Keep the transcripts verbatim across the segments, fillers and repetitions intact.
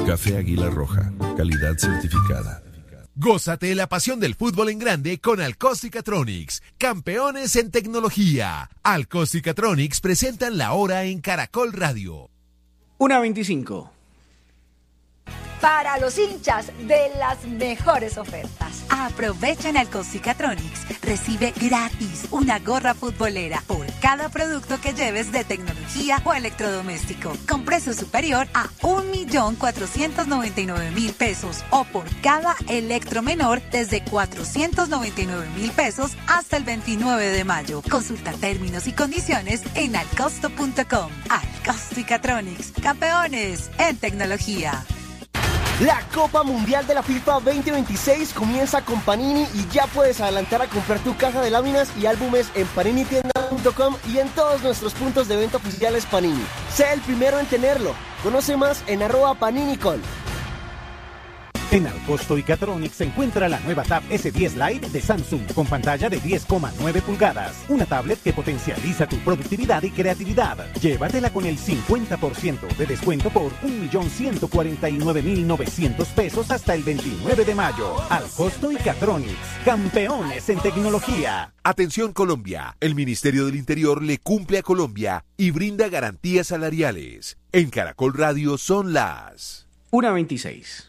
Café Águila Roja, calidad certificada. Gózate la pasión del fútbol en grande con Alcosticatronics, campeones en tecnología. Alcosticatronics presentan la hora en Caracol Radio. una veinticinco. Para los hinchas de las mejores ofertas. Aprovecha en Alcosticatronics. Recibe gratis una gorra futbolera por cada producto que lleves de tecnología o electrodoméstico, con precio superior a un millón cuatrocientos noventa y nueve mil pesos, o por cada electro menor desde cuatrocientos noventa y nueve mil pesos hasta el veintinueve de mayo. Consulta términos y condiciones en alcosto punto com. Alcosticatronics, campeones en tecnología. La Copa Mundial de la FIFA veinte veintiséis comienza con Panini y ya puedes adelantar a comprar tu caja de láminas y álbumes en panini tienda punto com y en todos nuestros puntos de venta oficiales Panini. Sé el primero en tenerlo. Conoce más en arroba paninicol. En Alcosticatronics se encuentra la nueva Tab ese diez Lite de Samsung con pantalla de diez coma nueve pulgadas. Una tablet que potencializa tu productividad y creatividad. Llévatela con el cincuenta por ciento de descuento por un millón ciento cuarenta y nueve mil novecientos pesos hasta el veintinueve de mayo. Alcosticatronics, campeones en tecnología. Atención Colombia, el Ministerio del Interior le cumple a Colombia y brinda garantías salariales. En Caracol Radio son las una veintiséis.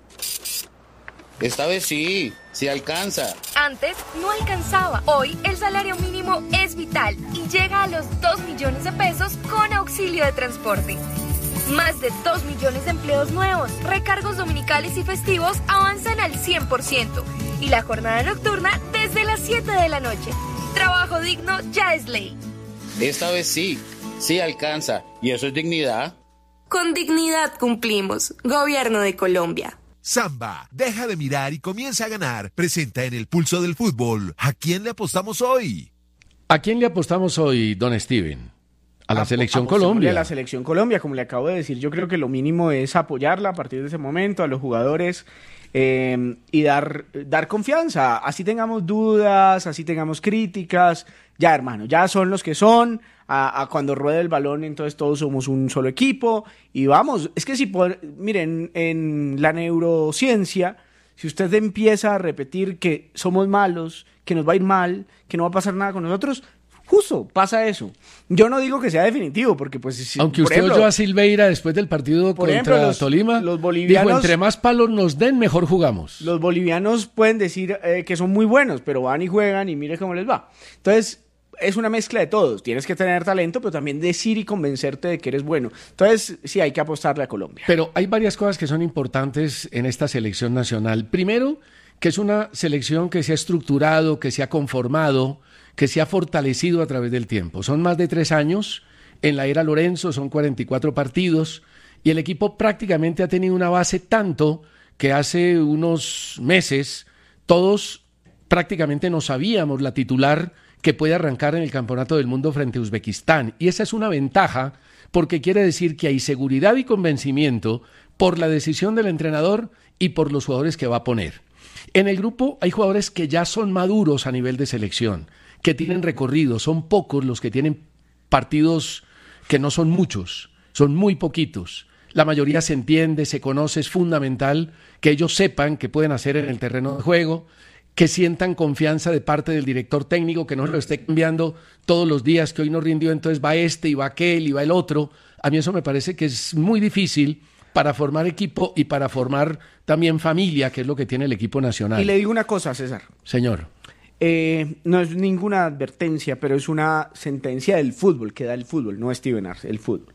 Esta vez sí, sí alcanza. Antes no alcanzaba. Hoy el salario mínimo es vital y llega a los dos millones de pesos con auxilio de transporte. Más de dos millones de empleos nuevos, recargos dominicales y festivos avanzan al cien por ciento y la jornada nocturna desde las siete de la noche. Trabajo digno ya es ley. Esta vez sí, sí alcanza. ¿Y eso es dignidad? Con dignidad cumplimos. Gobierno de Colombia. Samba, deja de mirar y comienza a ganar. Presenta en el Pulso del Fútbol. ¿A quién le apostamos hoy? ¿A quién le apostamos hoy, don Steven? A la Apo- Selección apostémosle Colombia. A la Selección Colombia, como le acabo de decir, yo creo que lo mínimo es apoyarla a partir de ese momento, a los jugadores, eh, y dar, dar confianza. Así tengamos dudas, así tengamos críticas, ya hermano, ya son los que son. A, a cuando ruede el balón, entonces todos somos un solo equipo y vamos, es que si, por, miren, en la neurociencia, si usted empieza a repetir que somos malos, que nos va a ir mal, que no va a pasar nada con nosotros, justo pasa eso. Yo no digo que sea definitivo, porque pues... Si, Aunque por usted ejemplo, oyó a Silveira después del partido por contra ejemplo, los, Tolima, los bolivianos, dijo, entre más palos nos den, mejor jugamos. Los bolivianos pueden decir eh, que son muy buenos, pero van y juegan y mire cómo les va. Entonces... es una mezcla de todos. Tienes que tener talento, pero también decir y convencerte de que eres bueno. Entonces, sí, hay que apostarle a Colombia. Pero hay varias cosas que son importantes en esta selección nacional. Primero, que es una selección que se ha estructurado, que se ha conformado, que se ha fortalecido a través del tiempo. Son más de tres años. En la era Lorenzo son cuarenta y cuatro partidos. Y el equipo prácticamente ha tenido una base tanto que hace unos meses todos prácticamente no sabíamos la titular que puede arrancar en el Campeonato del Mundo frente a Uzbekistán. Y esa es una ventaja porque quiere decir que hay seguridad y convencimiento por la decisión del entrenador y por los jugadores que va a poner. En el grupo hay jugadores que ya son maduros a nivel de selección, que tienen recorrido. Son pocos los que tienen partidos que no son muchos, son muy poquitos. La mayoría se entiende, se conoce, es fundamental que ellos sepan qué pueden hacer en el terreno de juego, que sientan confianza de parte del director técnico, que no lo esté cambiando todos los días, que hoy no rindió, entonces va este y va aquel y va el otro. A mí eso me parece que es muy difícil para formar equipo y para formar también familia, que es lo que tiene el equipo nacional. Y le digo una cosa, César. Señor. Eh, no es ninguna advertencia, pero es una sentencia del fútbol, que da el fútbol, no Steven Arce, el fútbol.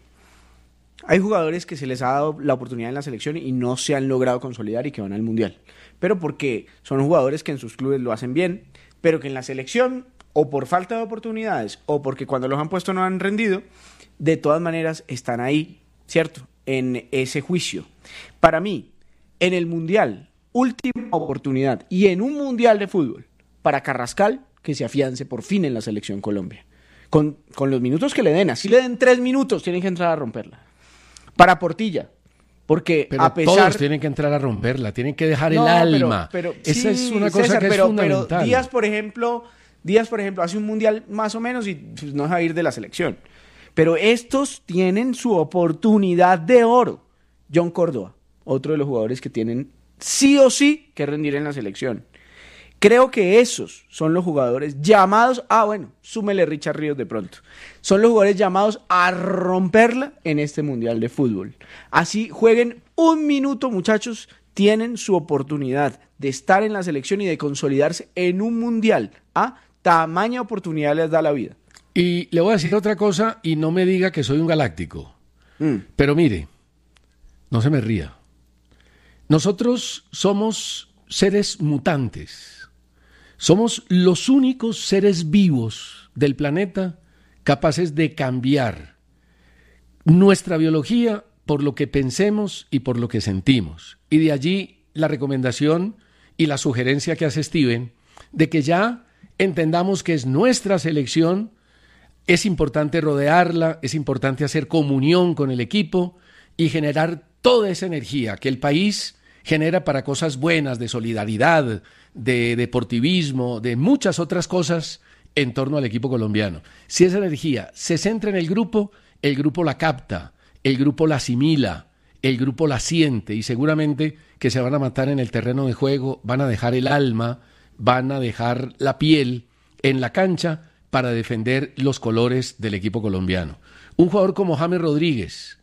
Hay jugadores que se les ha dado la oportunidad en la selección y no se han logrado consolidar y que van al Mundial. Pero porque son jugadores que en sus clubes lo hacen bien, pero que en la selección, o por falta de oportunidades, o porque cuando los han puesto no han rendido, de todas maneras están ahí, ¿cierto? En ese juicio. Para mí, en el Mundial, última oportunidad, y en un Mundial de fútbol, para Carrascal, que se afiance por fin en la selección Colombia. Con, con los minutos que le den, así le den tres minutos, tienen que entrar a romperla. Para Portilla, porque pero a pesar... todos tienen que entrar a romperla, tienen que dejar no, el pero, alma. Pero, Esa sí, es una cosa César, que pero, es fundamental. Pero Díaz, por ejemplo, Díaz, por ejemplo, hace un Mundial más o menos y pues, no se va a ir de la selección. Pero estos tienen su oportunidad de oro. John Córdoba, otro de los jugadores que tienen sí o sí que rendir en la selección. Creo que esos son los jugadores llamados, ah bueno, súmele Richard Ríos de pronto, son los jugadores llamados a romperla en este Mundial de Fútbol. Así jueguen un minuto, muchachos, tienen su oportunidad de estar en la selección y de consolidarse en un Mundial. ¿Ah? Tamaña oportunidad les da la vida. Y le voy a decir otra cosa y no me diga que soy un galáctico. Mm. Pero mire, no se me ría. Nosotros somos seres mutantes. Somos los únicos seres vivos del planeta capaces de cambiar nuestra biología por lo que pensemos y por lo que sentimos. Y de allí la recomendación y la sugerencia que hace Steven de que ya entendamos que es nuestra selección, es importante rodearla, es importante hacer comunión con el equipo y generar toda esa energía que el país genera para cosas buenas, de solidaridad, de deportivismo, de muchas otras cosas en torno al equipo colombiano. Si esa energía se centra en el grupo, el grupo la capta, el grupo la asimila, el grupo la siente y seguramente que se van a matar en el terreno de juego, van a dejar el alma, van a dejar la piel en la cancha para defender los colores del equipo colombiano. Un jugador como James Rodríguez,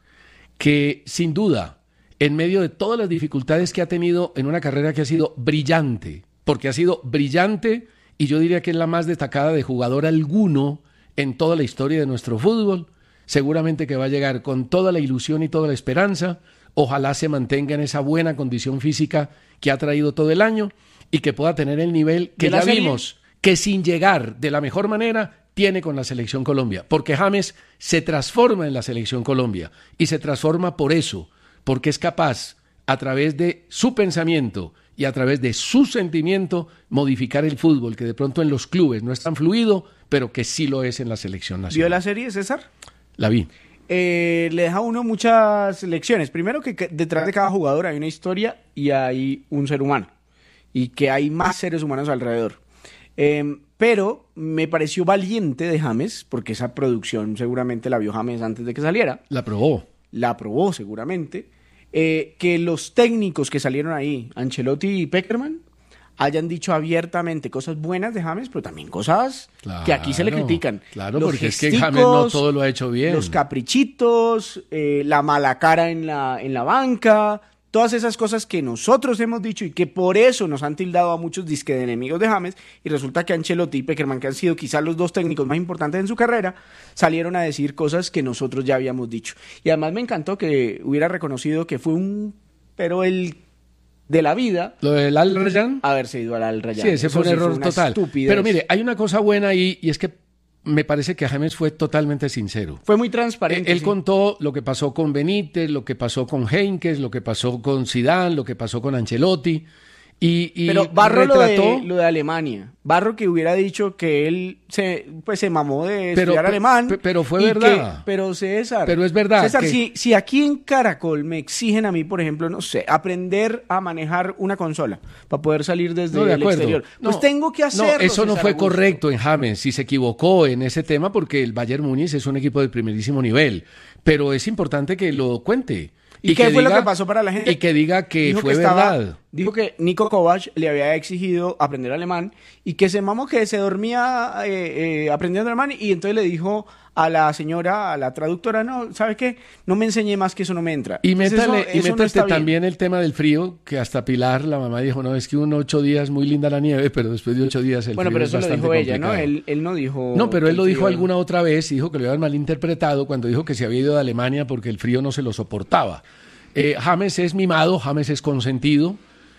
que sin duda, en medio de todas las dificultades que ha tenido en una carrera que ha sido brillante, porque ha sido brillante y yo diría que es la más destacada de jugador alguno en toda la historia de nuestro fútbol, seguramente que va a llegar con toda la ilusión y toda la esperanza, ojalá se mantenga en esa buena condición física que ha traído todo el año y que pueda tener el nivel que ya vimos, que sin llegar de la mejor manera tiene con la Selección Colombia, porque James se transforma en la Selección Colombia y se transforma por eso, porque es capaz, a través de su pensamiento y a través de su sentimiento, modificar el fútbol, que de pronto en los clubes no es tan fluido, pero que sí lo es en la selección nacional. ¿Vio la serie, César? La vi. Eh, le deja a uno muchas lecciones. Primero que detrás de cada jugador hay una historia y hay un ser humano. Y que hay más seres humanos alrededor. Eh, pero me pareció valiente de James, porque esa producción seguramente la vio James antes de que saliera. La probó. La probó seguramente, eh, que los técnicos que salieron ahí, Ancelotti y Pekerman, hayan dicho abiertamente cosas buenas de James, pero también cosas claro, que aquí se le critican. Claro, los porque es que James no todo lo ha hecho bien. Los caprichitos, eh, la mala cara en la, en la banca, todas esas cosas que nosotros hemos dicho y que por eso nos han tildado a muchos disque de enemigos de James, y resulta que Ancelotti y Pekerman, que han sido quizás los dos técnicos más importantes en su carrera, salieron a decir cosas que nosotros ya habíamos dicho. Y además me encantó que hubiera reconocido que fue un... pero el de la vida... ¿Lo del Al Rayyan? Haberse ido al Al Rayyan. Sí, ese fue un sí error fue total. Estupidez. Pero mire, hay una cosa buena ahí, y es que me parece que James fue totalmente sincero. Fue muy transparente. Él sí. contó lo que pasó con Benítez, lo que pasó con Heynckes, lo que pasó con Zidane, lo que pasó con Ancelotti. Y, y Pero Barro retrató... lo, de, lo de Alemania. Barro que hubiera dicho que él se pues se mamó de pero, estudiar pero, alemán. Pero fue verdad. Que, pero César. Pero es verdad. César, que... si, si aquí en Caracol me exigen a mí, por ejemplo, no sé, aprender a manejar una consola para poder salir desde no, de el acuerdo. exterior, pues no, tengo que hacerlo. No, eso no César fue Augusto. correcto en James. Si se equivocó en ese tema, porque el Bayern Múnich es un equipo de primerísimo nivel. Pero es importante que lo cuente. ¿Y, ¿Y qué que fue diga, lo que pasó para la gente? Y que diga que dijo fue que estaba, verdad. Dijo que Niko Kovac le había exigido aprender alemán y que se mamó que se dormía eh, eh, aprendiendo alemán, y entonces le dijo a la señora, a la traductora, no, ¿sabes qué? No me enseñé más, que eso no me entra. Y métale, eso, y eso métete no también el tema del frío, que hasta Pilar, la mamá, dijo, no, es que un ocho días muy linda la nieve, pero después de ocho días el bueno, frío pero es eso lo bastante dijo ella, complicado. ¿no? Él, él no dijo... No, pero él lo dijo frío... alguna otra vez, y dijo que lo habían malinterpretado cuando dijo que se había ido de Alemania porque el frío no se lo soportaba. Eh, James es mimado, James es consentido,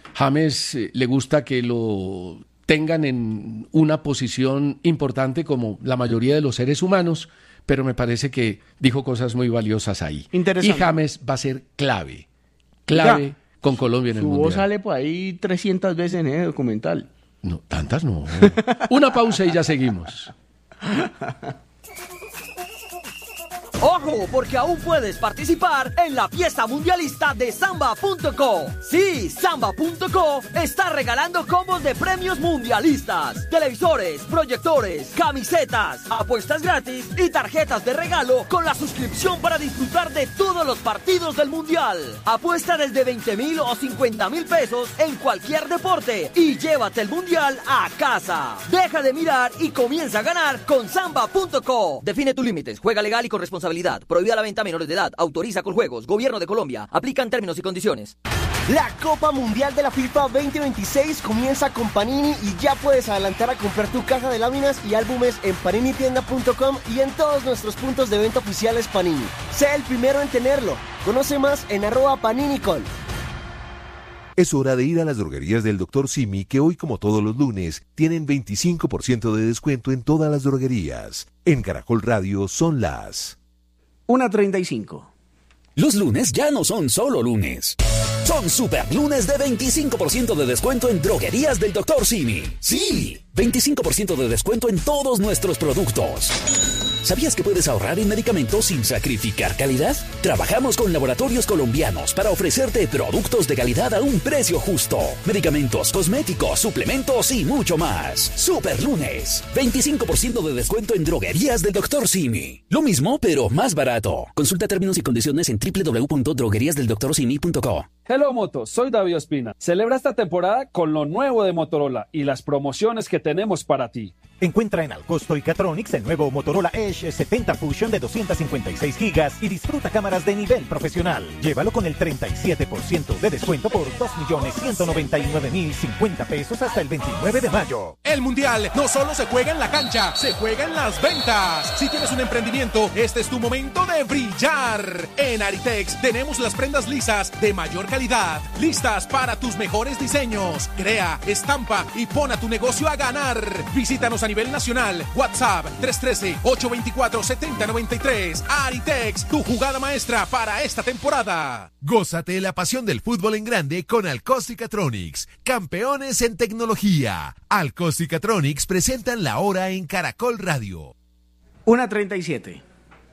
James eh, le gusta que lo tengan en una posición importante como la mayoría de los seres humanos, pero me parece que dijo cosas muy valiosas ahí. Interesante. Y James va a ser clave, clave ya, con Colombia en el Su Mundial. voz sale por ahí trescientas veces en el documental. No, tantas no. Una pausa y ya seguimos. ¡Ojo! Porque aún puedes participar en la fiesta mundialista de Samba punto co. Sí, Samba punto co está regalando combos de premios mundialistas, televisores, proyectores, camisetas, apuestas gratis y tarjetas de regalo con la suscripción para disfrutar de todos los partidos del mundial. Apuesta desde veinte mil o cincuenta mil pesos en cualquier deporte y llévate el mundial a casa. Deja de mirar y comienza a ganar con Samba punto co. Define tus límites, juega legal y con responsabilidad. Prohibida la venta a menores de edad. Autoriza con juegos. Gobierno de Colombia. Aplican términos y condiciones. La Copa Mundial de la FIFA veinte veintiséis comienza con Panini y ya puedes adelantar a comprar tu caja de láminas y álbumes en panini tienda punto com y en todos nuestros puntos de venta oficiales Panini. Sé el primero en tenerlo. Conoce más en arroba paninicol. Es hora de ir a las droguerías del doctor Simi, que hoy, como todos los lunes, tienen veinticinco por ciento de descuento en todas las droguerías. En Caracol Radio son las una treinta y cinco. Los lunes ya no son solo lunes. Son super lunes de veinticinco por ciento de descuento en droguerías del doctor Simi. Sí, veinticinco por ciento de descuento en todos nuestros productos. ¿Sabías que puedes ahorrar en medicamentos sin sacrificar calidad? Trabajamos con laboratorios colombianos para ofrecerte productos de calidad a un precio justo. Medicamentos, cosméticos, suplementos y mucho más. Super lunes. veinticinco por ciento de descuento en droguerías del doctor Simi. Lo mismo, pero más barato. Consulta términos y condiciones en doble u doble u doble u punto droguerías del doctor simi punto co. Hello Moto, soy David Ospina. Celebra esta temporada con lo nuevo de Motorola y las promociones que tenemos para ti. Encuentra en Alcosto y Catronics el nuevo Motorola Edge setenta Fusion de doscientos cincuenta y seis gigas y disfruta cámaras de nivel profesional. Llévalo con el treinta y siete por ciento de descuento por dos millones ciento noventa y nueve mil cincuenta pesos hasta el veintinueve de mayo. El Mundial no solo se juega en la cancha, se juega en las ventas. Si tienes un emprendimiento, este es tu momento de brillar. En Aritex tenemos las prendas lisas de mayor calidad, listas para tus mejores diseños. Crea, estampa y pon a tu negocio a ganar. Visítanos a nivel nacional. WhatsApp tres uno tres, ocho dos cuatro, siete cero nueve tres. Aritex, tu jugada maestra para esta temporada. Gózate la pasión del fútbol en grande con Alcostica-Tronics, campeones en tecnología. Alcostica-Tronics presentan la hora en Caracol Radio. una treinta y siete.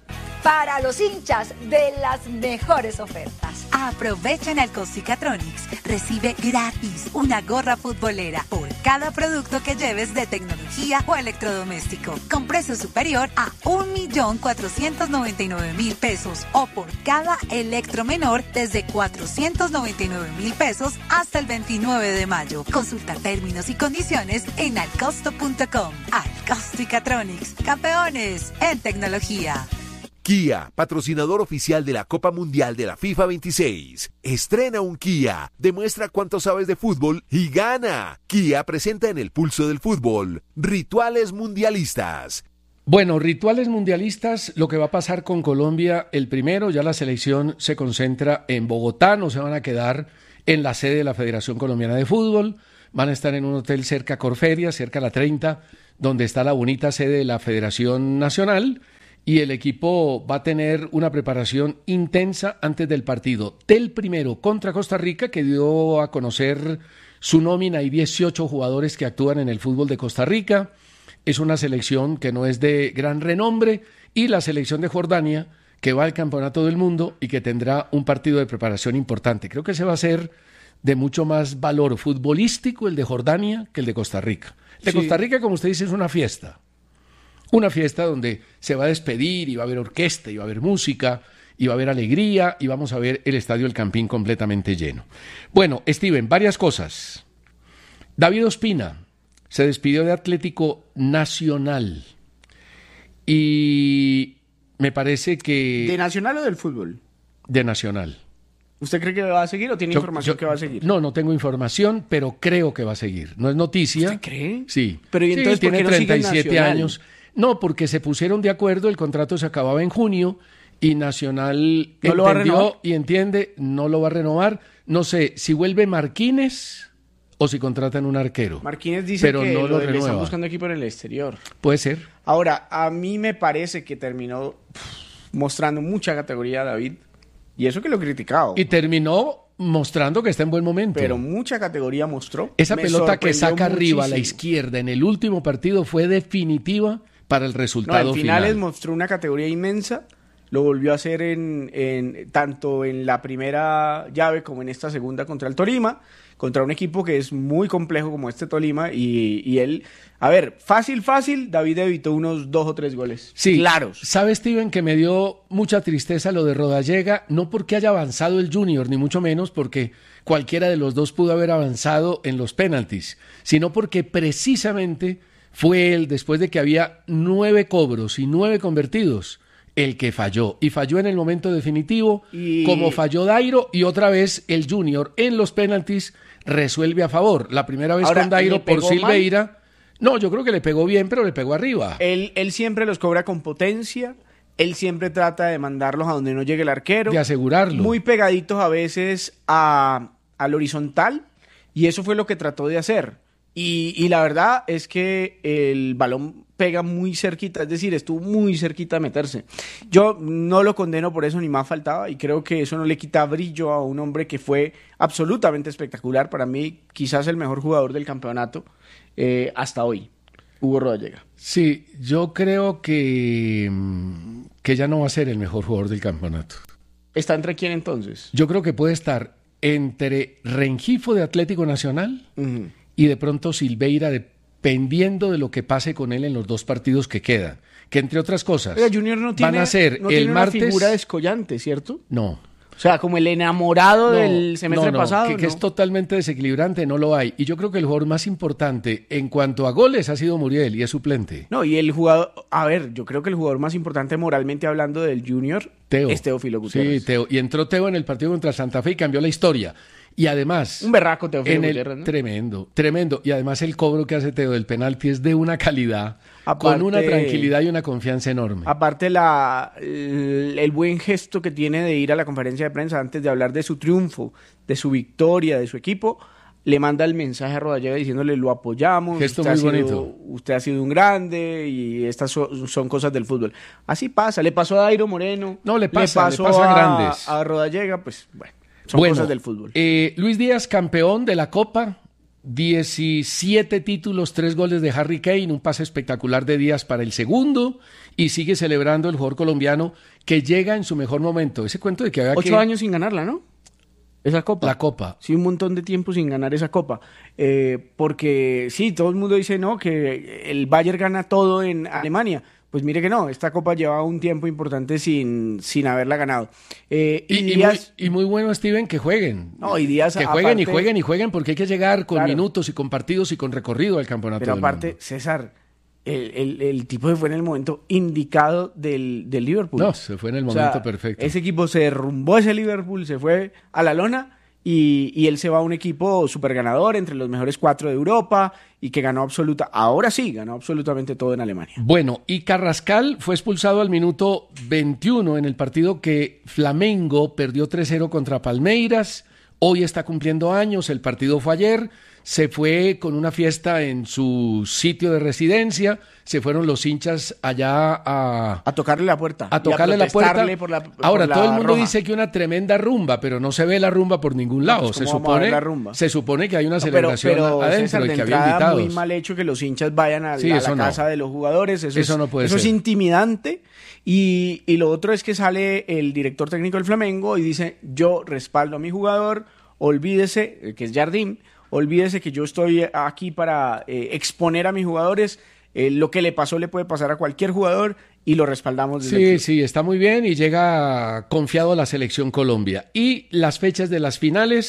Para los hinchas de las mejores ofertas. Aprovecha en Alcostica-Tronics. Recibe gratis una gorra futbolera por cada producto que lleves de tecnología o electrodoméstico, con precio superior a un millón cuatrocientos noventa y nueve mil pesos, o por cada electro menor desde cuatrocientos noventa y nueve mil pesos hasta el veintinueve de mayo. Consulta términos y condiciones en alcosto punto com. Alcostica-Tronics, campeones en tecnología. Kia, patrocinador oficial de la Copa Mundial de la FIFA veintiséis. Estrena un Kia, demuestra cuánto sabes de fútbol y gana. Kia presenta en el pulso del fútbol rituales mundialistas. Bueno, rituales mundialistas, lo que va a pasar con Colombia, el primero, ya la selección se concentra en Bogotá, no se van a quedar en la sede de la Federación Colombiana de Fútbol, van a estar en un hotel cerca a Corferia, cerca a la treinta, donde está la bonita sede de la Federación Nacional. Y el equipo va a tener una preparación intensa antes del partido del primero contra Costa Rica, que dio a conocer su nómina. Hay dieciocho jugadores que actúan en el fútbol de Costa Rica. Es una selección que no es de gran renombre. Y la selección de Jordania, que va al Campeonato del Mundo y que tendrá un partido de preparación importante. Creo que ese va a ser de mucho más valor futbolístico el de Jordania que el de Costa Rica. El de sí. Costa Rica, como usted dice, es una fiesta. Una fiesta donde se va a despedir y va a haber orquesta y va a haber música y va a haber alegría y vamos a ver el Estadio El Campín completamente lleno. Bueno, Steven, varias cosas. David Ospina se despidió de Atlético Nacional y me parece que... ¿De Nacional o del fútbol? De Nacional. ¿Usted cree que va a seguir o tiene yo, información yo, que va a seguir? No, no tengo información, pero creo que va a seguir. No es noticia. ¿Usted cree? Sí. Pero ¿y entonces sí, por qué tiene no treinta y siete sigue en Nacional? años. No, porque se pusieron de acuerdo, el contrato se acababa en junio y Nacional ¿No lo va a renovar? entendió y entiende, no lo va a renovar. No sé si vuelve Marquínez o si contratan un arquero. Marquínez dice pero que no lo lo le están renueva. buscando equipo en el exterior. Puede ser. Ahora, a mí me parece que terminó pff, mostrando mucha categoría David, y eso que lo he criticado. Y terminó mostrando que está en buen momento. Pero mucha categoría mostró. Esa Me pelota que sorprendió saca arriba a la muchísimo. izquierda en el último partido fue definitiva para el No, resultado en finales final. mostró una categoría inmensa lo volvió a hacer en, en tanto en la primera llave como en esta segunda contra el Tolima, contra un equipo que es muy complejo como este Tolima, y, y él, a ver, fácil, fácil, David evitó unos dos o tres goles sí, claros. ¿Sabe, Steven, que me dio mucha tristeza lo de Rodallega? No porque haya avanzado el Junior, ni mucho menos porque cualquiera de los dos pudo haber avanzado en los penaltis, sino porque precisamente fue él, después de que había nueve cobros y nueve convertidos, el que falló, y falló en el momento definitivo, y... como falló Dairo, y otra vez el Junior en los penaltis resuelve a favor. La primera vez Ahora, con Dairo por Silveira, mal? No, yo creo que le pegó bien, pero le pegó arriba. Él, él siempre los cobra con potencia, él siempre trata de mandarlos a donde no llegue el arquero. De asegurarlo. Muy pegaditos a veces a, al horizontal, y eso fue lo que trató de hacer. Y, y la verdad es que el balón pega muy cerquita, es decir, estuvo muy cerquita de meterse. Yo no lo condeno por eso, ni más faltaba, y creo que eso no le quita brillo a un hombre que fue absolutamente espectacular. Para mí, quizás el mejor jugador del campeonato eh, hasta hoy, Hugo Rodallega. Sí, yo creo que, que ya no va a ser el mejor jugador del campeonato. ¿Está entre quién entonces? Yo creo que puede estar entre Rengifo de Atlético Nacional uh-huh. y de pronto Silveira, dependiendo de lo que pase con él en los dos partidos que quedan. Que entre otras cosas, Oiga, Junior no tiene, van a ser no el tiene martes... una figura descollante, ¿cierto? No. O sea, como el enamorado no, del semestre no, no, pasado. Que, ¿no? que es totalmente desequilibrante, no lo hay. Y yo creo que el jugador más importante en cuanto a goles ha sido Muriel, y es suplente. No, y el jugador, a ver, yo creo que el jugador más importante moralmente hablando del Junior Teo. es Teófilo Gutiérrez. Sí, Teo. Y entró Teo en el partido contra Santa Fe y cambió la historia. Y además... Un berraco Teófilo en el, Gutiérrez, ¿no? Tremendo, tremendo. Y además el cobro que hace Teo del penalti es de una calidad, aparte, con una tranquilidad y una confianza enorme. Aparte la, el, el buen gesto que tiene de ir a la conferencia de prensa antes de hablar de su triunfo, de su victoria, de su equipo, le manda el mensaje a Rodallega diciéndole lo apoyamos, gesto usted, muy ha sido, bonito. usted ha sido un grande y estas son, son cosas del fútbol. Así pasa, le pasó a Dairo Moreno, no, le, pasa, le pasó le pasa a, a grandes. a Rodallega, pues bueno. Son bueno, cosas del fútbol. Eh, Luis Díaz, campeón de la Copa, diecisiete títulos, tres goles de Harry Kane, un pase espectacular de Díaz para el segundo, y sigue celebrando el jugador colombiano que llega en su mejor momento. Ese cuento de que había Ocho que... años sin ganarla, ¿no? Esa Copa. La Copa. Sí, un montón de tiempo sin ganar esa Copa. Eh, porque sí, todo el mundo dice, no, que el Bayern gana todo en Alemania. Pues mire que no, esta Copa lleva un tiempo importante sin, sin haberla ganado. Eh, y, y, Díaz, y, muy, y muy bueno, Steven, que jueguen. No, y Díaz, que jueguen aparte, y jueguen y jueguen, porque hay que llegar con claro, minutos y con partidos y con recorrido al campeonato. Pero del aparte, mundo. César, el, el, el tipo se fue en el momento indicado del, del Liverpool. No, se fue en el momento o sea, perfecto. Ese equipo se derrumbó, ese Liverpool se fue a la lona. Y, y él se va a un equipo súper ganador, entre los mejores cuatro de Europa, y que ganó absoluta, ahora sí, ganó absolutamente todo en Alemania. Bueno, y Carrascal fue expulsado al minuto veintiuno en el partido que Flamengo perdió tres cero contra Palmeiras. Hoy está cumpliendo años, el partido fue ayer, se fue con una fiesta en su sitio de residencia, se fueron los hinchas allá a... A tocarle la puerta. A tocarle a la puerta. Por la, por Ahora, la todo el mundo roja. dice que una tremenda rumba, pero no se ve la rumba por ningún lado. No, pues, se, ¿cómo vamos a ver supone, la rumba? se supone que hay una No, celebración pero, pero, adentro César, y de que había entrada, invitados. muy mal hecho que los hinchas vayan a, Sí, a eso la no. casa de los jugadores. Eso, Eso es, no puede eso ser. es intimidante. Y, y lo otro es que sale el director técnico del Flamengo y dice, yo respaldo a mi jugador, olvídese, que es Jardín, olvídese que yo estoy aquí para eh, exponer a mis jugadores, eh, lo que le pasó le puede pasar a cualquier jugador y lo respaldamos desde Sí, el club. sí, está muy bien y llega confiado a la selección Colombia. Y las fechas de las finales